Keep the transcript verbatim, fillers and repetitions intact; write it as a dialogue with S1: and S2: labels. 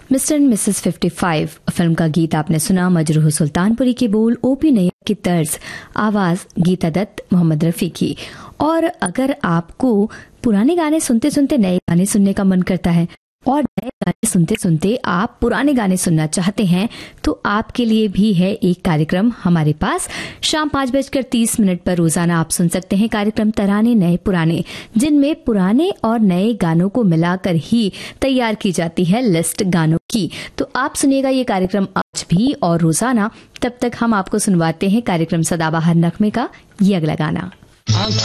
S1: Mister and Mrs fifty five film का गीत आपने सुना। मजरूह सुल्तानपुरी के बोल, ओपी नैयर की तर्ज, आवाज गीता दत्त, मोहम्मद रफी की। और अगर आपको पुराने गाने सुनते सुनते नए गाने सुनने का मन करता है और नए गाने सुनते सुनते आप पुराने गाने सुनना चाहते हैं, तो आपके लिए भी है एक कार्यक्रम हमारे पास। शाम पाँच बजकर तीस मिनट पर रोजाना आप सुन सकते हैं कार्यक्रम तराने नए पुराने, जिनमें पुराने और नए गानों को मिलाकर ही तैयार की जाती है लिस्ट गानों की। तो आप सुनिएगा ये कार्यक्रम आज भी और रोजाना। तब तक हम आपको सुनवाते हैं कार्यक्रम सदाबहार नगमे का ये अगला गाना।